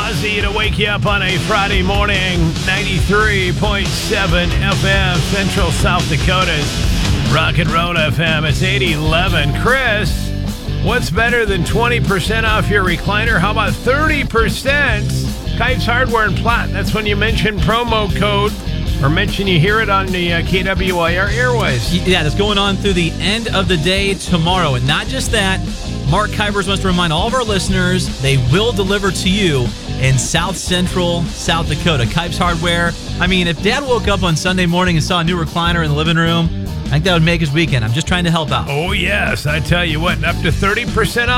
Ozzy to wake you up on a Friday morning. 93.7 FM, Central South Dakota's Rock and Roll FM. It's 811. Chris, what's better than 20% off your recliner? How about 30%? Kites Hardware and Platte. That's when you mention promo code or mention you hear it on the KWIR airways. Yeah, that's going on through the end of the day tomorrow. And not just that, Mark Kuypers wants to remind all of our listeners they will deliver to you in South Central South Dakota. Kuypers Hardware. I mean, if Dad woke up on Sunday morning and saw a new recliner in the living room, I think that would make his weekend. I'm just trying to help out. Oh, yes. I tell you what, up to 30% off.